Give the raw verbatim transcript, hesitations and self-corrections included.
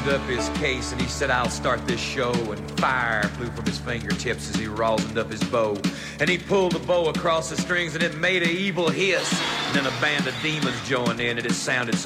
loosened up his case and he said, I'll start this show. And fire flew from his fingertips as he rosined up his bow. And he pulled the bow across the strings and it made an evil hiss. And then a band of demons joined in and it sounded so